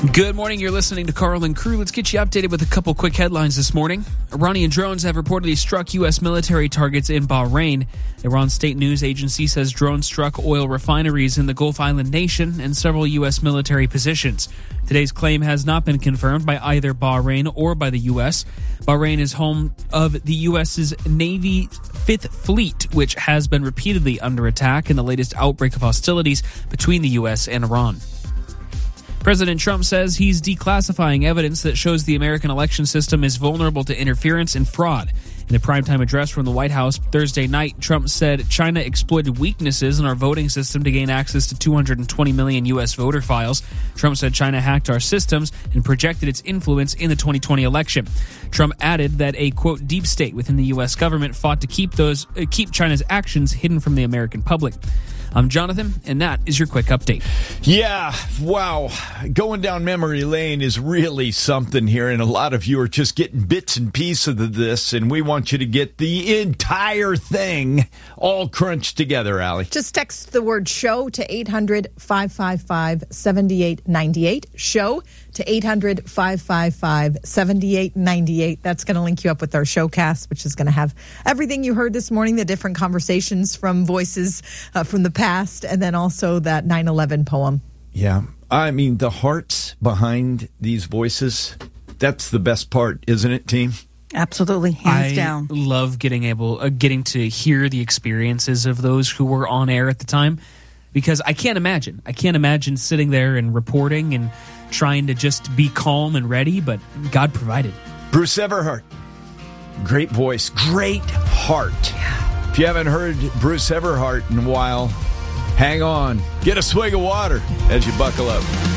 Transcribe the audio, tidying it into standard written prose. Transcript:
Good morning. You're listening to Carl and Crew. Let's get you updated with a couple quick headlines this morning. Iranian drones have reportedly struck U.S. military targets in Bahrain. Iran's state news agency says drones struck oil refineries in the Gulf Island nation and several U.S. military positions. Today's claim has not been confirmed by either Bahrain or by the U.S. Bahrain is home of the U.S.'s Navy Fifth Fleet, which has been repeatedly under attack in the latest outbreak of hostilities between the U.S. and Iran. President Trump says he's declassifying evidence that shows the American election system is vulnerable to interference and fraud. In a primetime address from the White House Thursday night, Trump said China exploited weaknesses in our voting system to gain access to 220 million U.S. voter files. Trump said China hacked our systems and projected its influence in the 2020 election. Trump added that a, quote, deep state within the U.S. government fought to keep China's actions hidden from the American public. I'm Jonathan, and that is your quick update. Yeah, wow. Going down memory lane is really something here, and a lot of you are just getting bits and pieces of this, and we want you to get the entire thing all crunched together, Allie. Just text the word show to 800-555-7898. Show to 800-555-7898. That's going to link you up with our showcast, which is going to have everything you heard this morning, the different conversations from voices from the past, and then also that 9/11 poem. Yeah, I mean, the hearts behind these voices, that's the best part, isn't it, team? Absolutely, hands down. I love getting to hear the experiences of those who were on air at the time, because I can't imagine sitting there and reporting and trying to just be calm and ready, but God provided. Bruce Everhart, great voice, great heart. If you haven't heard Bruce Everhart in a while, hang on. Get a swig of water as you buckle up.